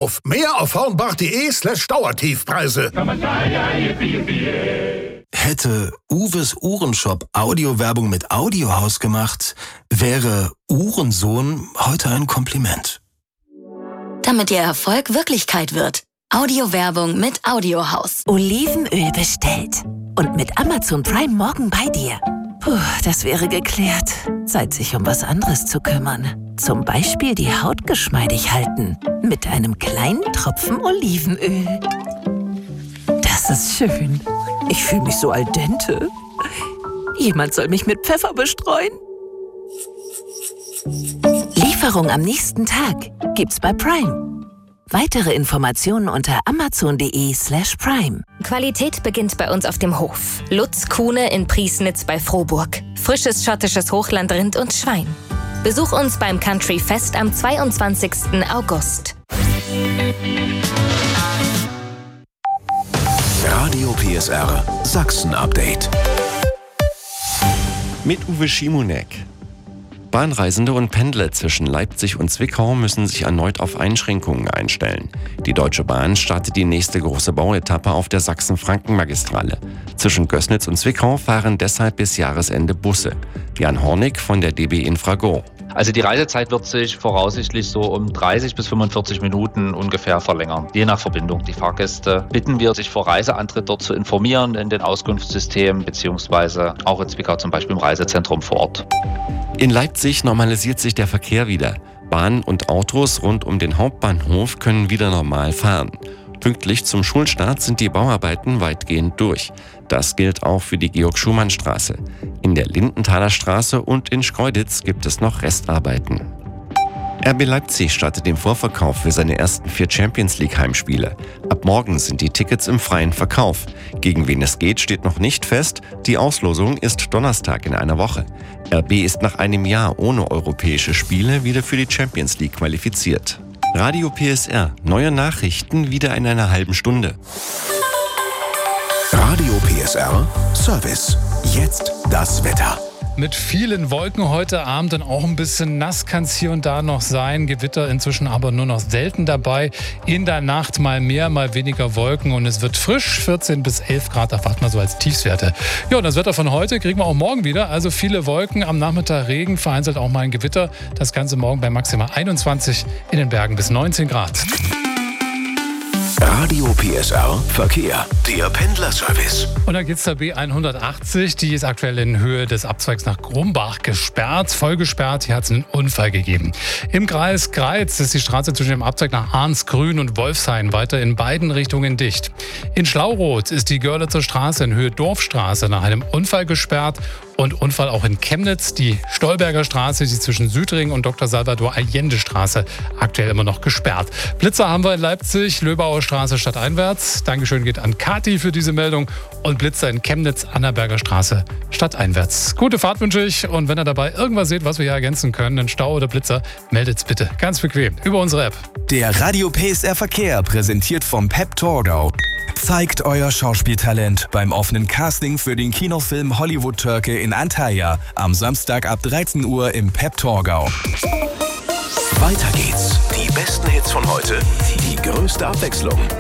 auf. Mehr auf hornbach.de/Dauertiefpreise. Hätte Uwes Uhrenshop Audiowerbung mit Audiohaus gemacht, wäre Uhrensohn heute ein Kompliment. Damit Ihr Erfolg Wirklichkeit wird. Audiowerbung mit Audiohaus. Olivenöl bestellt. Und mit Amazon Prime morgen bei dir. Puh, das wäre geklärt. Zeit, sich um was anderes zu kümmern. Zum Beispiel die Haut geschmeidig halten. Mit einem kleinen Tropfen Olivenöl. Das ist schön. Ich fühle mich so al dente. Jemand soll mich mit Pfeffer bestreuen. Lieferung am nächsten Tag gibt's bei Prime. Weitere Informationen unter amazon.de/Prime. Qualität beginnt bei uns auf dem Hof. Lutz Kuhne in Priesnitz bei Frohburg. Frisches schottisches Hochlandrind und Schwein. Besuch uns beim Country Fest am 22. August. Radio PSR Sachsen Update. Mit Uwe Schimonek. Bahnreisende und Pendler zwischen Leipzig und Zwickau müssen sich erneut auf Einschränkungen einstellen. Die Deutsche Bahn startet die nächste große Bauetappe auf der Sachsen-Franken-Magistrale. Zwischen Gößnitz und Zwickau fahren deshalb bis Jahresende Busse. Jan Hornig von der DB Infrago. Also die Reisezeit wird sich voraussichtlich so um 30 bis 45 Minuten ungefähr verlängern, je nach Verbindung. Die Fahrgäste bitten wir, sich vor Reiseantritt dort zu informieren in den Auskunftssystemen beziehungsweise auch in Zwickau zum Beispiel im Reisezentrum vor Ort. In Leipzig normalisiert sich der Verkehr wieder. Bahnen und Autos rund um den Hauptbahnhof können wieder normal fahren. Pünktlich zum Schulstart sind die Bauarbeiten weitgehend durch. Das gilt auch für die Georg-Schumann-Straße. In der Lindenthaler Straße und in Schkeuditz gibt es noch Restarbeiten. RB Leipzig startet den Vorverkauf für seine ersten 4 Champions-League-Heimspiele. Ab morgen sind die Tickets im freien Verkauf. Gegen wen es geht, steht noch nicht fest. Die Auslosung ist Donnerstag in einer Woche. RB ist nach einem Jahr ohne europäische Spiele wieder für die Champions League qualifiziert. Radio PSR, neue Nachrichten wieder in einer halben Stunde. Radio PSR Service. Jetzt das Wetter. Mit vielen Wolken heute Abend und auch ein bisschen nass kann es hier und da noch sein. Gewitter inzwischen aber nur noch selten dabei. In der Nacht mal mehr, mal weniger Wolken und es wird frisch. 14 bis 11 Grad erwarten wir so als Tiefswerte. Ja, und das Wetter von heute kriegen wir auch morgen wieder. Also viele Wolken, am Nachmittag Regen, vereinzelt auch mal ein Gewitter. Das Ganze morgen bei maximal 21, in den Bergen bis 19 Grad. Radio PSR Verkehr, der Pendlerservice. Und dann geht's der B180, die ist aktuell in Höhe des Abzweigs nach Grumbach gesperrt, voll gesperrt. Hier hat es einen Unfall gegeben. Im Kreis Greiz ist die Straße zwischen dem Abzweig nach Arnsgrün und Wolfshain weiter in beiden Richtungen dicht. In Schlauroth ist die Görlitzer Straße in Höhe Dorfstraße nach einem Unfall gesperrt. Und Unfall auch in Chemnitz, die Stolberger Straße, die zwischen Südring und Dr. Salvador Allende Straße aktuell immer noch gesperrt. Blitzer haben wir in Leipzig, Löbauer Straße stadteinwärts. Dankeschön geht an Kati für diese Meldung. Und Blitzer in Chemnitz, Annaberger Straße stadteinwärts. Gute Fahrt wünsche ich und wenn ihr dabei irgendwas seht, was wir hier ergänzen können, einen Stau oder Blitzer, meldet's bitte. Ganz bequem über unsere App. Der Radio PSR Verkehr präsentiert vom Pep Torgau. Zeigt euer Schauspieltalent beim offenen Casting für den Kinofilm Hollywood Türke in Antalya am Samstag ab 13 Uhr im Pep Torgau. Weiter geht's. Die besten Hits von heute, die größte Abwechslung.